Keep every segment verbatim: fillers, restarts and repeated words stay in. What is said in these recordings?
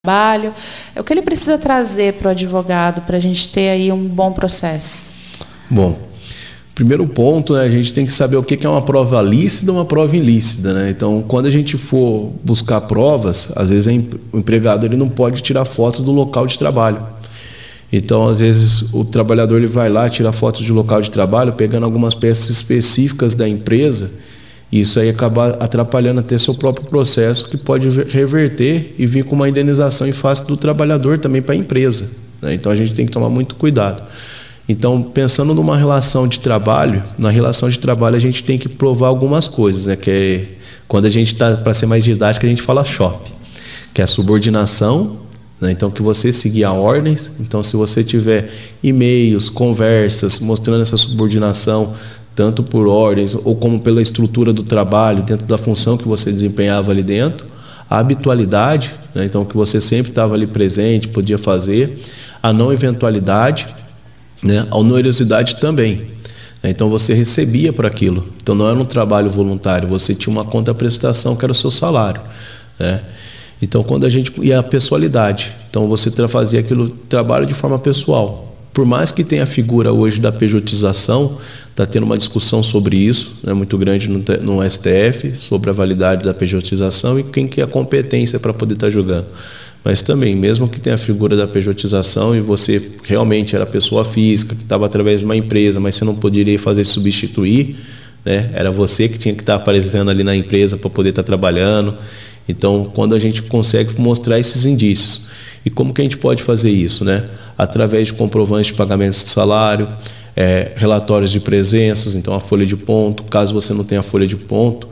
trabalho. O que ele precisa trazer para o advogado para a gente ter aí um bom processo? Bom, primeiro ponto, né, a gente tem que saber o que é uma prova lícita e uma prova ilícita, né? Então, quando a gente for buscar provas, às vezes o empregado ele não pode tirar foto do local de trabalho. Então, às vezes, o trabalhador ele vai lá tirar foto de local de trabalho, pegando algumas peças específicas da empresa, e isso aí acaba atrapalhando até seu próprio processo, que pode reverter e vir com uma indenização em face do trabalhador também para a empresa, né? Então, a gente tem que tomar muito cuidado. Então, pensando numa relação de trabalho, na relação de trabalho a gente tem que provar algumas coisas, né? Que é, quando a gente está, para ser mais didático, a gente fala shop, que é a subordinação, né? Então, que você seguir a ordens. Então, se você tiver e-mails, conversas, mostrando essa subordinação, tanto por ordens ou como pela estrutura do trabalho, dentro da função que você desempenhava ali dentro, a habitualidade, né? Então, que você sempre estava ali presente, podia fazer, a não eventualidade, né? A onerosidade também. Então, você recebia por aquilo. Então, não era um trabalho voluntário, você tinha uma contraprestação que era o seu salário, né? Então, quando a gente... E a pessoalidade. Então, você fazia aquilo, trabalho de forma pessoal. Por mais que tenha a figura hoje da pejotização, está tendo uma discussão sobre isso, né, muito grande no, no S T F, sobre a validade da pejotização e quem que é a competência para poder estar julgando. Mas também, mesmo que tenha a figura da pejotização e você realmente era pessoa física, que estava através de uma empresa, mas você não poderia fazer substituir, né, era você que tinha que estar aparecendo ali na empresa para poder estar trabalhando. Então, quando a gente consegue mostrar esses indícios. E como que a gente pode fazer isso, né? Através de comprovantes de pagamentos de salário, é, relatórios de presenças, então a folha de ponto. Caso você não tenha a folha de ponto,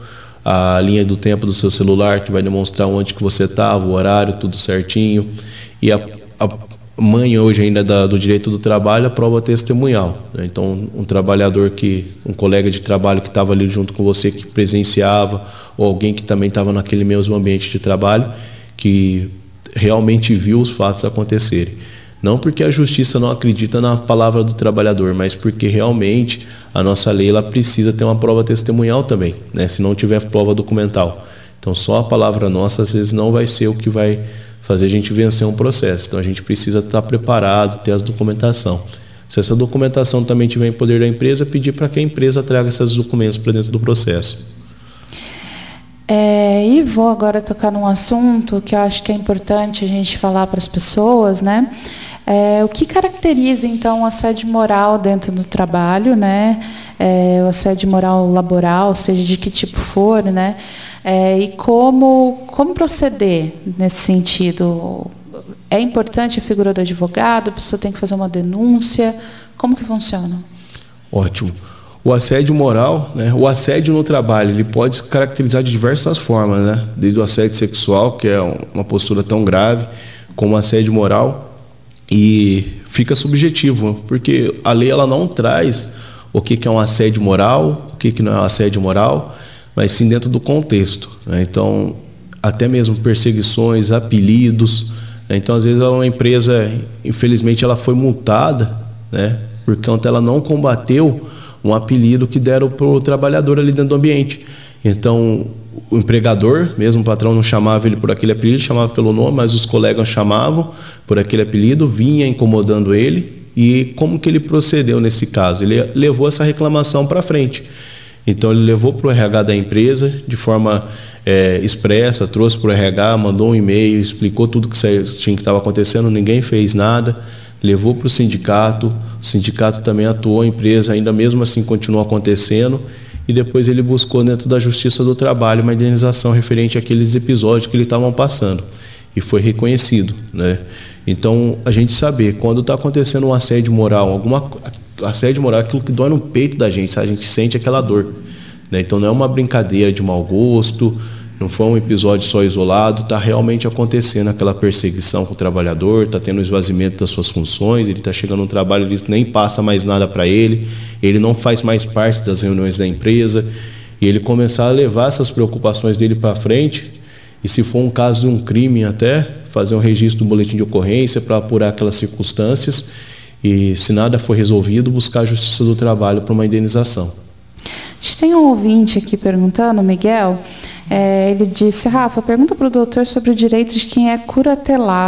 a linha do tempo do seu celular, que vai demonstrar onde que você estava, o horário, tudo certinho. E a, a mãe hoje ainda da, do direito do trabalho, a prova testemunhal, né? Então, um trabalhador que, um colega de trabalho que estava ali junto com você, que presenciava, ou alguém que também estava naquele mesmo ambiente de trabalho, que realmente viu os fatos acontecerem. Não porque a justiça não acredita na palavra do trabalhador, mas porque realmente a nossa lei ela precisa ter uma prova testemunhal também, né? Se não tiver prova documental. Então, só a palavra nossa, às vezes, não vai ser o que vai fazer a gente vencer um processo. Então, a gente precisa estar preparado, ter as documentação. Se essa documentação também tiver em poder da empresa, pedir para que a empresa traga esses documentos para dentro do processo. É, e vou agora tocar num assunto que eu acho que é importante a gente falar para as pessoas, né? É, o que caracteriza, então, o assédio moral dentro do trabalho, né? É, o assédio moral laboral, seja de que tipo for, né? É, e como, como proceder nesse sentido? É importante a figura do advogado? A pessoa tem que fazer uma denúncia? Como que funciona? Ótimo. O assédio moral, né? O assédio no trabalho, ele pode se caracterizar de diversas formas, né? Desde o assédio sexual, que é uma postura tão grave, como o assédio moral, e fica subjetivo, porque a lei ela não traz o que é um assédio moral, o que não é um assédio moral, mas sim dentro do contexto, né? Então, até mesmo perseguições, apelidos, né? Então, às vezes, uma empresa, infelizmente, ela foi multada, né? Porque ela não combateu um apelido que deram para o trabalhador ali dentro do ambiente. Então, o empregador, mesmo o patrão não chamava ele por aquele apelido, chamava pelo nome, mas os colegas chamavam por aquele apelido, vinha incomodando ele. E como que ele procedeu nesse caso? Ele levou essa reclamação para frente. Então, ele levou para o R H da empresa de forma é, expressa, trouxe para o R H, mandou um e-mail, explicou tudo que tinha que estava acontecendo, ninguém fez nada. Levou para o sindicato, o sindicato também atuou, a empresa ainda mesmo assim continuou acontecendo, e depois ele buscou dentro da Justiça do Trabalho uma indenização referente àqueles episódios que eles estavam passando, e foi reconhecido, né? Então, a gente saber, quando está acontecendo um assédio moral, alguma assédio moral é aquilo que dói no peito da gente, sabe? A gente sente aquela dor, né? Então, não é uma brincadeira de mau gosto, não foi um episódio só isolado, está realmente acontecendo aquela perseguição com o trabalhador, está tendo o esvaziamento das suas funções, ele está chegando no trabalho, ele nem passa mais nada para ele, ele não faz mais parte das reuniões da empresa, e ele começar a levar essas preocupações dele para frente, e se for um caso de um crime até, fazer um registro do boletim de ocorrência para apurar aquelas circunstâncias, e se nada for resolvido, buscar a Justiça do Trabalho para uma indenização. A gente tem um ouvinte aqui perguntando, Miguel, É, ele disse, Rafa, pergunta para o doutor sobre o direito de quem é curatelado.